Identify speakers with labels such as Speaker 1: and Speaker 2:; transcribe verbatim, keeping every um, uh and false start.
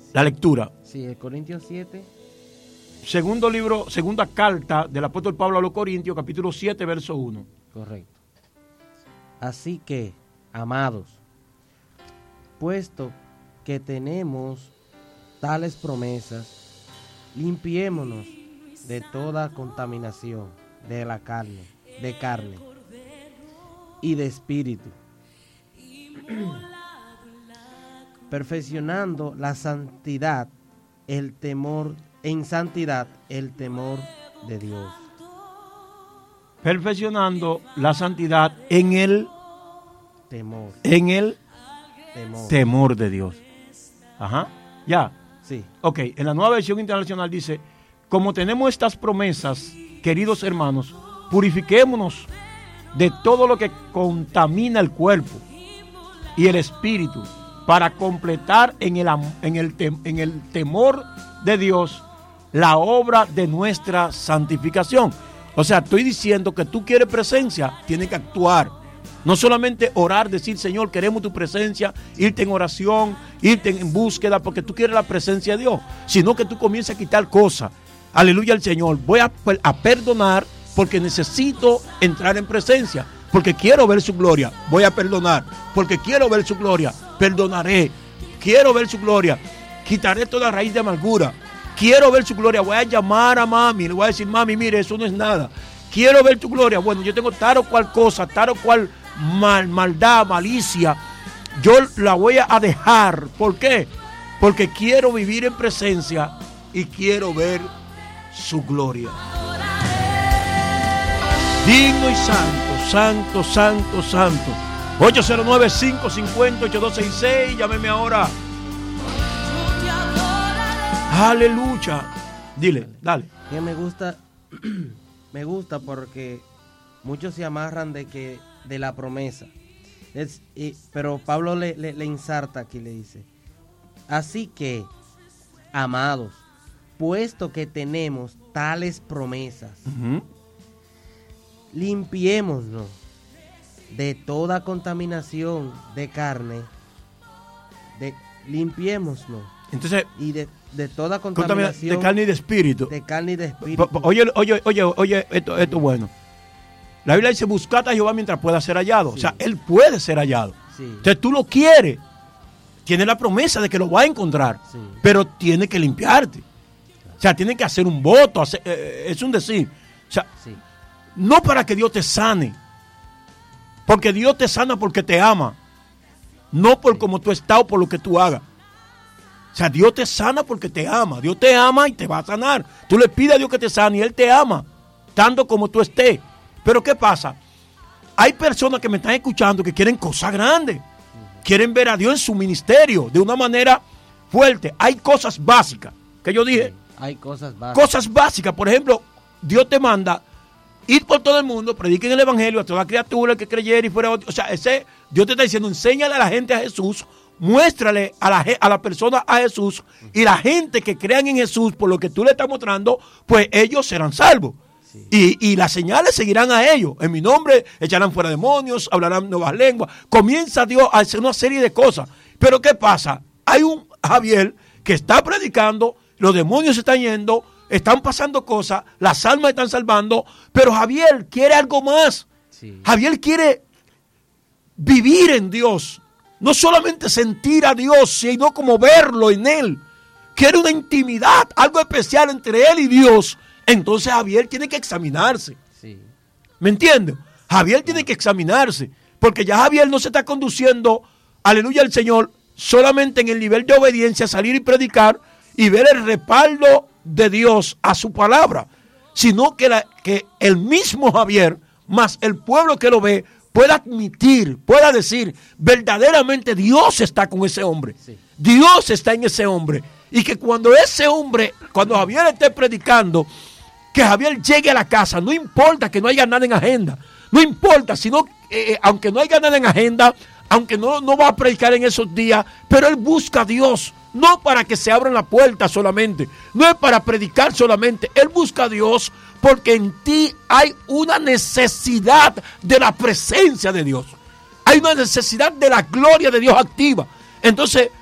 Speaker 1: la lectura.
Speaker 2: Sí, el Corintios siete.
Speaker 1: Segundo libro, segunda carta del apóstol Pablo a los Corintios, capítulo siete, verso uno.
Speaker 2: Correcto. Así que, amados, puesto que tenemos tales promesas, limpiémonos de toda contaminación de la carne, de carne y de espíritu, perfeccionando la santidad, el temor, en santidad, el temor de Dios.
Speaker 1: Perfeccionando la santidad en el
Speaker 2: temor,
Speaker 1: en el
Speaker 2: temor,
Speaker 1: temor de Dios. Ajá, ya.
Speaker 2: Sí.
Speaker 1: Ok, en la Nueva Versión Internacional dice, como tenemos estas promesas, queridos hermanos, purifiquémonos de todo lo que contamina el cuerpo y el espíritu, para completar en el, en el, en el temor de Dios la obra de nuestra santificación. O sea, estoy diciendo que tú quieres presencia, tienes que actuar. No solamente orar, decir, Señor, queremos tu presencia, irte en oración, irte en búsqueda, porque tú quieres la presencia de Dios, sino que tú comiences a quitar cosas. Aleluya al Señor. Voy a, a perdonar porque necesito entrar en presencia, porque quiero ver su gloria. Voy a perdonar porque quiero ver su gloria. Perdonaré. Quiero ver su gloria. Quitaré toda raíz de amargura. Quiero ver su gloria. Voy a llamar a mami. Le voy a decir, mami, mire, eso no es nada. Quiero ver tu gloria. Bueno, yo tengo tal o cual cosa, tal o cual mal, maldad, malicia. Yo la voy a dejar. ¿Por qué? Porque quiero vivir en presencia y quiero ver su gloria. Digno y santo, santo, santo, santo. ocho cero nueve, cinco cinco cero, ocho dos seis seis. Llámeme ahora. Aleluya. Dile, dale.
Speaker 2: Que me gusta, me gusta porque muchos se amarran de que de la promesa. Es, y, pero Pablo le, le, le insarta aquí, le dice, así que, amados, puesto que tenemos tales promesas, uh-huh. limpiémonos de toda contaminación de carne, de, limpiémonos.
Speaker 1: Entonces,
Speaker 2: y de, de toda contaminación
Speaker 1: de carne y de espíritu.
Speaker 2: De carne y de espíritu.
Speaker 1: Oye, oye, oye, oye, esto, esto es bueno. La Biblia dice, buscad a Jehová mientras pueda ser hallado. Sí. O sea, él puede ser hallado. Sí. Entonces tú lo quieres. Tiene la promesa de que lo va a encontrar. Sí. Pero tiene que limpiarte. O sea, tiene que hacer un voto. Hacer, eh, es un decir. O sea, sí. no para que Dios te sane. Porque Dios te sana porque te ama. No por sí. cómo tú estás o por lo que tú hagas. O sea, Dios te sana porque te ama. Dios te ama y te va a sanar. Tú le pides a Dios que te sane y Él te ama, tanto como tú estés. Pero ¿qué pasa? Hay personas que me están escuchando que quieren cosas grandes. Uh-huh. Quieren ver a Dios en su ministerio de una manera fuerte. Hay cosas básicas, que yo dije.
Speaker 2: Sí, hay cosas básicas.
Speaker 1: Cosas básicas. Por ejemplo, Dios te manda ir por todo el mundo, prediquen el evangelio a toda criatura que creyera y fuera. O sea, ese, Dios te está diciendo, enséñale a la gente a Jesús. Muéstrale a la, a la persona a Jesús, y la gente que crean en Jesús por lo que tú le estás mostrando, pues ellos serán salvos. Sí. Y, y las señales seguirán a ellos. En mi nombre echarán fuera demonios, hablarán nuevas lenguas. Comienza Dios a hacer una serie de cosas. Pero ¿qué pasa? Hay un Javier que está predicando, los demonios se están yendo, están pasando cosas, las almas están salvando, pero Javier quiere algo más. Sí. Javier quiere vivir en Dios. No solamente sentir a Dios, sino como verlo en Él. Quiere una intimidad, algo especial entre Él y Dios. Entonces Javier tiene que examinarse. Sí. ¿Me entiendes? Javier tiene que examinarse. Porque ya Javier no se está conduciendo, aleluya al Señor, solamente en el nivel de obediencia, salir y predicar y ver el respaldo de Dios a su palabra. Sino que, la, que el mismo Javier, más el pueblo que lo ve, pueda admitir, pueda decir, verdaderamente Dios está con ese hombre. Sí. Dios está en ese hombre. Y que cuando ese hombre, cuando Javier esté predicando, que Javier llegue a la casa, no importa que no haya nada en agenda, no importa, sino, eh, aunque no haya nada en agenda, aunque no, no va a predicar en esos días, pero él busca a Dios, no para que se abran la puerta solamente, no es para predicar solamente, él busca a Dios porque en ti hay una necesidad de la presencia de Dios. Hay una necesidad de la gloria de Dios activa. Entonces,